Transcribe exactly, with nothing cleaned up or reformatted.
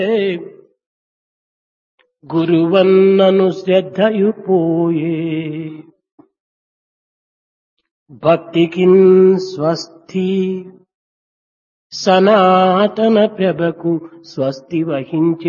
గురువన్నను శ్రద్ధయు పోయే భక్తికిన్ స్వస్తి సనాతన ప్రభకు స్వస్తి వహించే